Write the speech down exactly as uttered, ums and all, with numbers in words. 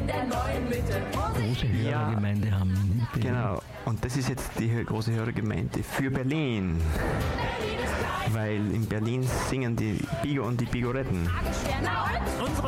in der neuen Mitte. Große Hörergemeinde ja, haben. Genau, und das ist jetzt die große Hörergemeinde für Berlin. Weil in Berlin singen die Bigo und die Bigoretten. Unsere